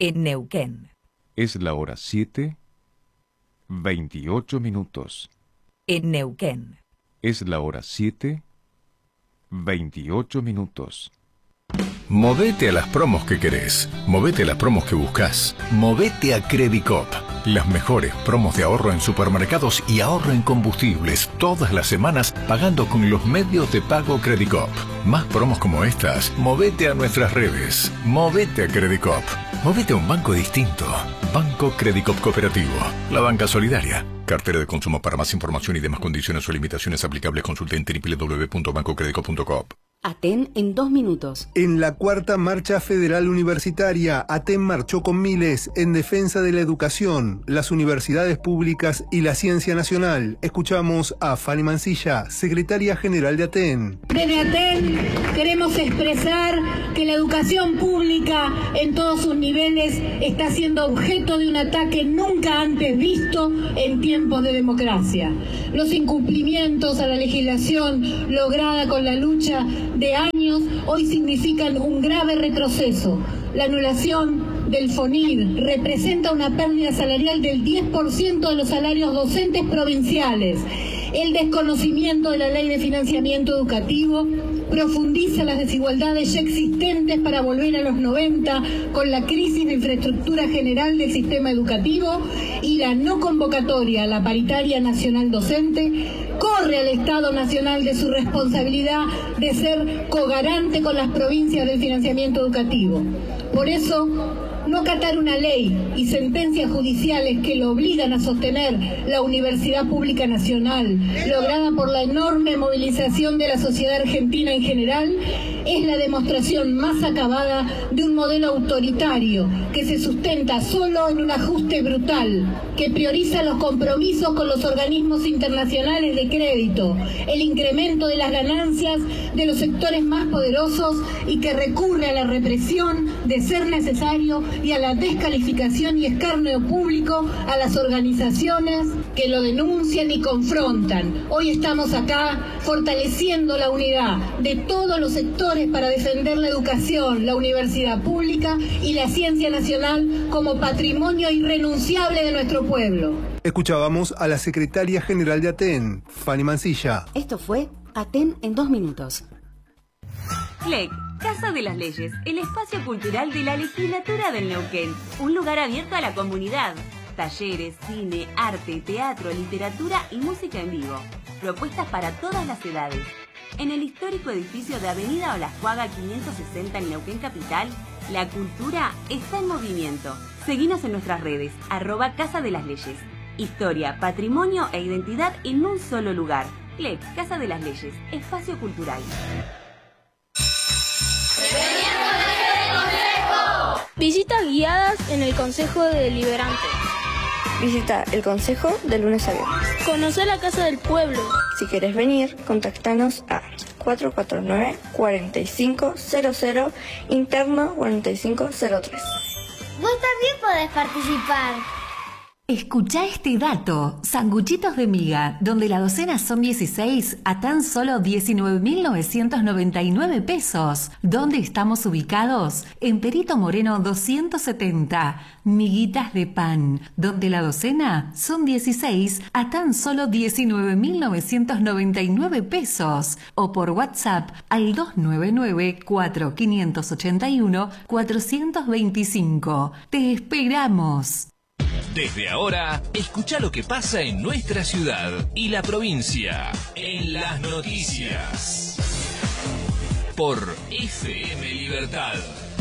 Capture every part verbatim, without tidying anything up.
en Neuquén. Es la hora siete, veintiocho minutos. En Neuquén. Es la hora siete, veintiocho minutos. Movete a las promos que querés. Movete a las promos que buscas. Movete a Credicop. Las mejores promos de ahorro en supermercados y ahorro en combustibles todas las semanas pagando con los medios de pago Credicop. Más promos como estas, movete a nuestras redes. Movete a Credicop. Movete a un banco distinto. Banco Credicop Cooperativo. La banca solidaria. Cartera de consumo. Para más información y demás condiciones o limitaciones aplicables consulte en doble u doble u doble u punto banco credicop punto com. Aten en dos minutos. En la cuarta marcha federal universitaria, Aten marchó con miles en defensa de la educación, las universidades públicas y la ciencia nacional. Escuchamos a Fanny Mancilla, secretaria general de Aten. Desde Aten queremos expresar que la educación pública en todos sus niveles está siendo objeto de un ataque nunca antes visto en tiempos de democracia. Los incumplimientos a la legislación lograda con la lucha de años hoy significan un grave retroceso. La anulación del FONID representa una pérdida salarial del diez por ciento de los salarios docentes provinciales. El desconocimiento de la ley de financiamiento educativo profundiza las desigualdades ya existentes para volver a los noventa con la crisis de infraestructura general del sistema educativo, y la no convocatoria a la paritaria nacional docente corre al Estado Nacional de su responsabilidad de ser cogarante con las provincias del financiamiento educativo. Por eso, no acatar una ley y sentencias judiciales que lo obligan a sostener la Universidad Pública Nacional, lograda por la enorme movilización de la sociedad argentina en general, es la demostración más acabada de un modelo autoritario que se sustenta solo en un ajuste brutal, que prioriza los compromisos con los organismos internacionales de crédito, el incremento de las ganancias de los sectores más poderosos y que recurre a la represión de ser necesario y a la descalificación y escarnio público a las organizaciones que lo denuncian y confrontan. Hoy estamos acá fortaleciendo la unidad de todos los sectores para defender la educación, la universidad pública y la ciencia nacional como patrimonio irrenunciable de nuestro pueblo. Escuchábamos a la secretaria general de Aten, Fanny Mancilla. Esto fue Aten en dos minutos. C L E C, Casa de las Leyes, el espacio cultural de la legislatura del Neuquén. Un lugar abierto a la comunidad. Talleres, cine, arte, teatro, literatura y música en vivo. Propuestas para todas las edades. En el histórico edificio de Avenida Olajuaga quinientos sesenta en Neuquén Capital, la cultura está en movimiento. Seguinos en nuestras redes, arroba Casa de las Leyes. Historia, patrimonio e identidad en un solo lugar. C L E C, Casa de las Leyes, espacio cultural. Visitas guiadas en el Consejo Deliberante. Visita el Consejo de lunes a viernes. Conocer la Casa del Pueblo. Si querés venir, contactanos a cuatro cuatro nueve, cuatro cinco cero cero, interno cuatro cinco cero tres. Vos también podés participar. Escuchá este dato. Sanguchitos de miga, donde la docena son dieciséis a tan solo diecinueve mil novecientos noventa y nueve pesos. ¿Dónde estamos ubicados? En Perito Moreno doscientos setenta. Miguitas de pan, donde la docena son dieciséis a tan solo diecinueve mil novecientos noventa y nueve pesos. O por WhatsApp al dos nueve nueve, cuatro cinco ocho uno, cuatro dos cinco. ¡Te esperamos! Desde ahora, escucha lo que pasa en nuestra ciudad y la provincia en las noticias. Por F M Libertad.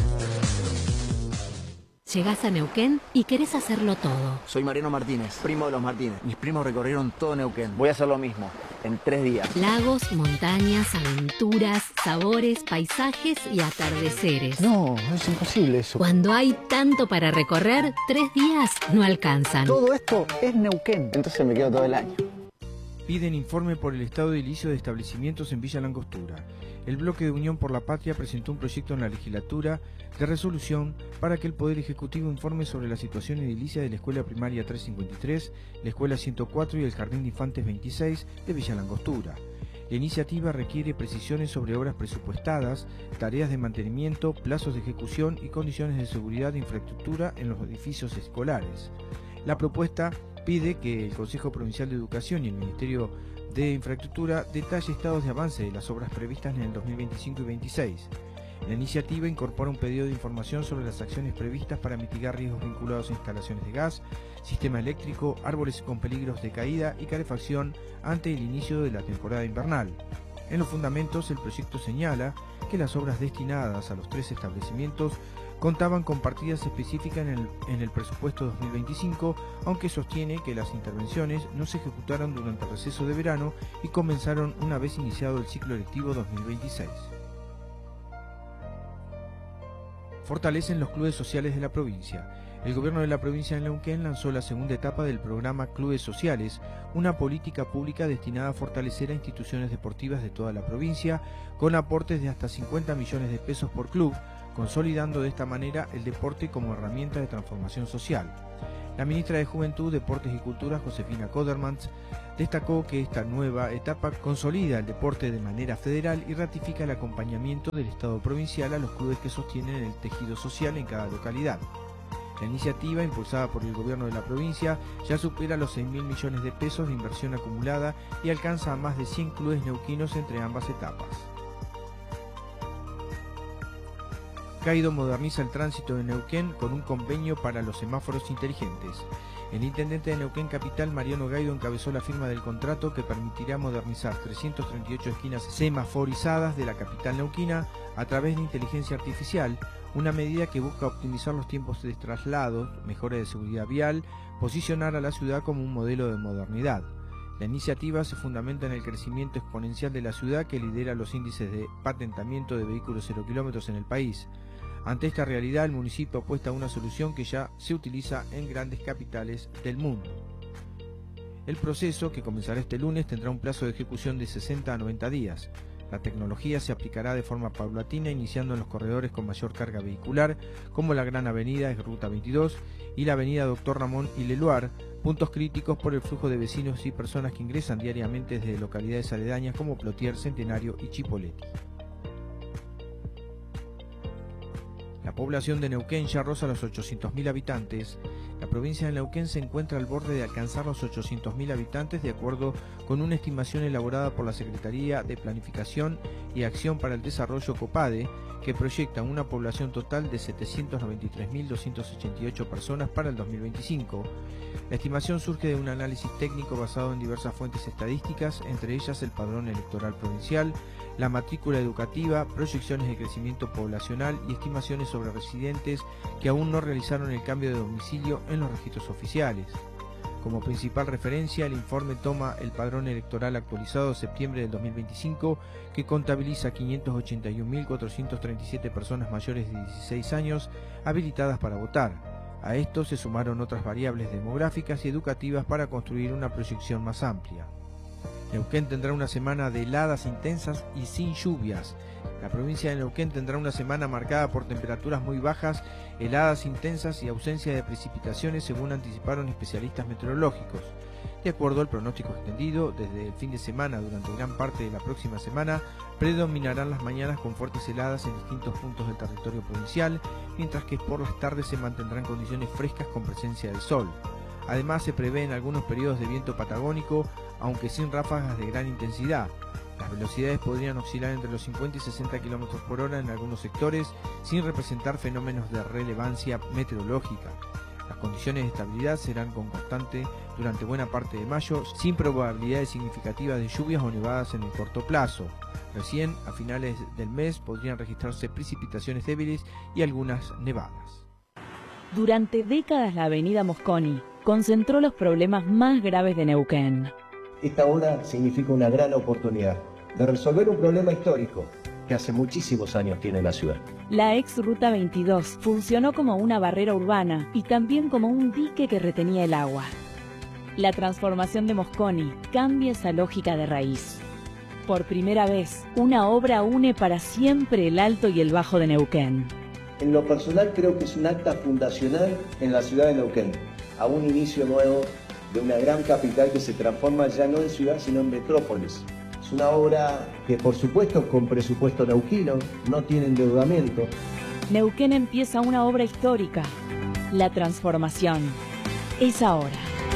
Llegás a Neuquén y querés hacerlo todo. Soy Mariano Martínez, primo de los Martínez. Mis primos recorrieron todo Neuquén. Voy a hacer lo mismo, en tres días. Lagos, montañas, aventuras, sabores, paisajes y atardeceres. No, es imposible eso. Cuando hay tanto para recorrer, tres días no alcanzan. Todo esto es Neuquén. Entonces me quedo todo el año. Piden informe por el estado edilicio de establecimientos en Villa Langostura. El bloque de Unión por la Patria presentó un proyecto en la legislatura de resolución para que el Poder Ejecutivo informe sobre la situación edilicia de la Escuela Primaria trescientos cincuenta y tres, la Escuela ciento cuatro y el Jardín de Infantes veintiséis de Villa Langostura. La iniciativa requiere precisiones sobre obras presupuestadas, tareas de mantenimiento, plazos de ejecución y condiciones de seguridad de infraestructura en los edificios escolares. La propuesta pide que el Consejo Provincial de Educación y el Ministerio de Infraestructura detalle estados de avance de las obras previstas en el dos mil veinticinco y veintiséis. La iniciativa incorpora un pedido de información sobre las acciones previstas para mitigar riesgos vinculados a instalaciones de gas, sistema eléctrico, árboles con peligros de caída y calefacción ante el inicio de la temporada invernal. En los fundamentos, el proyecto señala que las obras destinadas a los tres establecimientos contaban con partidas específicas en el, en el presupuesto dos mil veinticinco, aunque sostiene que las intervenciones no se ejecutaron durante el receso de verano y comenzaron una vez iniciado el ciclo lectivo dos mil veintiséis. Fortalecen los clubes sociales de la provincia. El gobierno de la provincia de Neuquén lanzó la segunda etapa del programa Clubes Sociales, una política pública destinada a fortalecer a instituciones deportivas de toda la provincia, con aportes de hasta cincuenta millones de pesos por club, consolidando de esta manera el deporte como herramienta de transformación social. La ministra de Juventud, Deportes y Cultura, Josefina Kodermans, destacó que esta nueva etapa consolida el deporte de manera federal y ratifica el acompañamiento del Estado provincial a los clubes que sostienen el tejido social en cada localidad. La iniciativa, impulsada por el gobierno de la provincia, ya supera los seis mil millones de pesos de inversión acumulada y alcanza a más de cien clubes neuquinos entre ambas etapas. Caído moderniza el tránsito de Neuquén con un convenio para los semáforos inteligentes. El intendente de Neuquén Capital, Mariano Gaido, encabezó la firma del contrato que permitirá modernizar trescientas treinta y ocho esquinas semaforizadas de la capital neuquina a través de inteligencia artificial, una medida que busca optimizar los tiempos de traslado, mejora de seguridad vial, posicionar a la ciudad como un modelo de modernidad. La iniciativa se fundamenta en el crecimiento exponencial de la ciudad que lidera los índices de patentamiento de vehículos cero kilómetros en el país. Ante esta realidad, el municipio apuesta a una solución que ya se utiliza en grandes capitales del mundo. El proceso, que comenzará este lunes, tendrá un plazo de ejecución de sesenta a noventa días. La tecnología se aplicará de forma paulatina, iniciando en los corredores con mayor carga vehicular, como la Gran Avenida, Ruta veintidós, y la Avenida Doctor Ramón y Leluar, puntos críticos por el flujo de vecinos y personas que ingresan diariamente desde localidades aledañas como Plotier, Centenario y Chipoleti. La población de Neuquén ya roza los ochocientos mil habitantes. La provincia de Neuquén se encuentra al borde de alcanzar los ochocientos mil habitantes de acuerdo con una estimación elaborada por la Secretaría de Planificación y Acción para el Desarrollo COPADE, que proyecta una población total de setecientos noventa y tres mil doscientas ochenta y ocho personas para el dos mil veinticinco. La estimación surge de un análisis técnico basado en diversas fuentes estadísticas, entre ellas el padrón electoral provincial, la matrícula educativa, proyecciones de crecimiento poblacional y estimaciones sobre residentes que aún no realizaron el cambio de domicilio en los registros oficiales. Como principal referencia, el informe toma el padrón electoral actualizado de septiembre del dos mil veinticinco, que contabiliza quinientas ochenta y un mil cuatrocientas treinta y siete personas mayores de dieciséis años habilitadas para votar. A esto se sumaron otras variables demográficas y educativas para construir una proyección más amplia. Neuquén tendrá una semana de heladas intensas y sin lluvias. La provincia de Neuquén tendrá una semana marcada por temperaturas muy bajas, heladas intensas y ausencia de precipitaciones, según anticiparon especialistas meteorológicos. De acuerdo al pronóstico extendido, desde el fin de semana durante gran parte de la próxima semana, predominarán las mañanas con fuertes heladas en distintos puntos del territorio provincial, mientras que por las tardes se mantendrán condiciones frescas con presencia del sol. Además, se prevén algunos periodos de viento patagónico, aunque sin ráfagas de gran intensidad. Las velocidades podrían oscilar entre los cincuenta y sesenta kilómetros por hora en algunos sectores, sin representar fenómenos de relevancia meteorológica. Las condiciones de estabilidad serán con constante durante buena parte de mayo, sin probabilidades significativas de lluvias o nevadas en el corto plazo. Recién, a finales del mes, podrían registrarse precipitaciones débiles y algunas nevadas. Durante décadas la avenida Mosconi concentró los problemas más graves de Neuquén. Esta obra significa una gran oportunidad de resolver un problema histórico que hace muchísimos años tiene la ciudad. La ex Ruta veintidós funcionó como una barrera urbana y también como un dique que retenía el agua. La transformación de Mosconi cambia esa lógica de raíz. Por primera vez, una obra une para siempre el Alto y el Bajo de Neuquén. En lo personal creo que es un acta fundacional en la ciudad de Neuquén, a un inicio nuevo de una gran capital que se transforma ya no en ciudad sino en metrópolis. Es una obra que, por supuesto, con presupuesto neuquino, no tiene endeudamiento. Neuquén empieza una obra histórica. La transformación es ahora.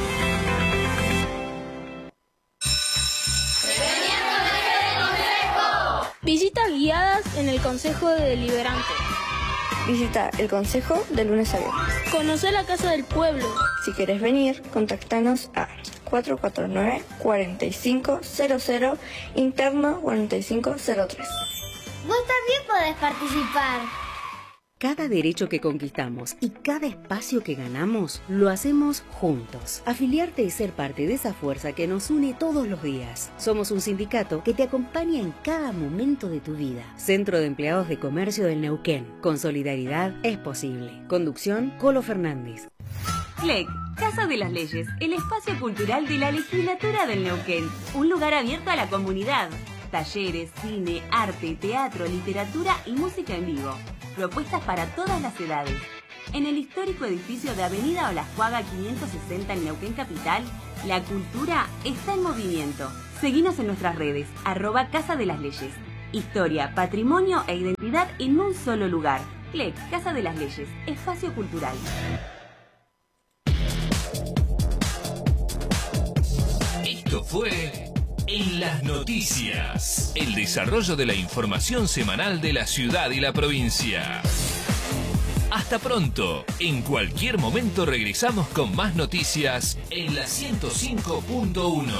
Visitas guiadas en el Consejo Deliberante. Visita el Consejo de lunes a viernes. Conocer la Casa del Pueblo. Si querés venir, contactanos a cuatro cuatro nueve, cuatro cinco cero cero, interno cuatro cinco cero tres. Vos también podés participar. Cada derecho que conquistamos y cada espacio que ganamos, lo hacemos juntos. Afiliarte es ser parte de esa fuerza que nos une todos los días. Somos un sindicato que te acompaña en cada momento de tu vida. Centro de Empleados de Comercio del Neuquén. Con solidaridad es posible. Conducción, Colo Fernández. C L E C, Casa de las Leyes, el espacio cultural de la legislatura del Neuquén. Un lugar abierto a la comunidad. Talleres, cine, arte, teatro, literatura y música en vivo. Propuestas para todas las edades. En el histórico edificio de Avenida Olascuaga quinientos sesenta en Neuquén Capital, la cultura está en movimiento. Seguinos en nuestras redes, arroba Casa de las Leyes. Historia, patrimonio e identidad en un solo lugar. C L E C, Casa de las Leyes, espacio cultural. Esto fue En las Noticias, el desarrollo de la información semanal de la ciudad y la provincia. Hasta pronto. En cualquier momento regresamos con más noticias en la ciento cinco punto uno.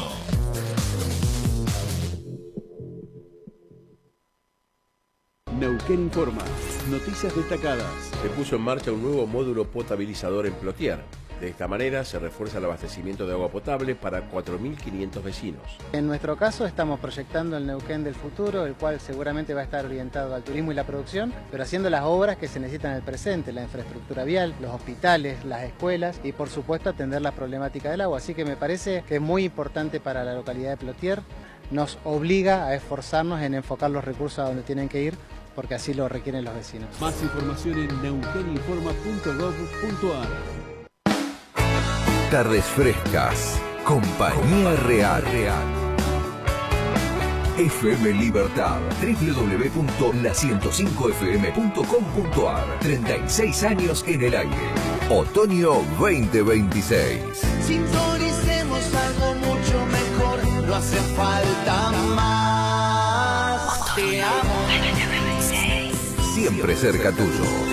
Neuquén Informa. Noticias destacadas. Se puso en marcha un nuevo módulo potabilizador en Plotier. De esta manera se refuerza el abastecimiento de agua potable para cuatro mil quinientos vecinos. En nuestro caso estamos proyectando el Neuquén del futuro, el cual seguramente va a estar orientado al turismo y la producción, pero haciendo las obras que se necesitan en el presente, la infraestructura vial, los hospitales, las escuelas y por supuesto atender la problemática del agua. Así que me parece que es muy importante para la localidad de Plotier, nos obliga a esforzarnos en enfocar los recursos a donde tienen que ir, porque así lo requieren los vecinos. Más información en neuqueninforma punto gov punto ar. Tardes frescas. Compañía Real. Real. F M Libertad. doble u doble u doble u punto la ciento cinco f m punto com punto ar. treinta y seis años en el aire. Otoño veinte veintiséis. Sintonicemos algo mucho mejor. No hace falta más. Te amo. Siempre cerca tuyo.